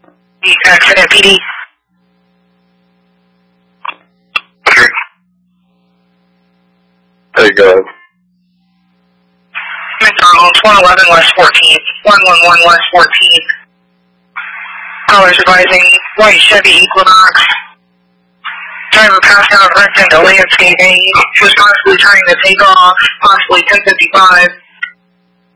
Accident PD. There you go. McDonald's, 111 West 14th, 111 West 14th. Callers advising white Chevy Equinox. Driver passed out, wrecked into landscaping. Was possibly trying to take off, possibly 1055.